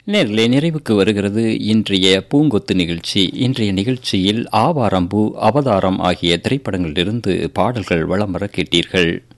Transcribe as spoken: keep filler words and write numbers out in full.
நேர்களே, நிறைவுக்கு வருகிறது இன்றைய பூங்கொத்து நிகழ்ச்சி. இன்றைய நிகழ்ச்சியில் ஆவாரம்பூ, அவதாரம் ஆகிய திரைப்படங்களிலிருந்து பாடல்கள் வலம் வர கேட்டீர்கள்.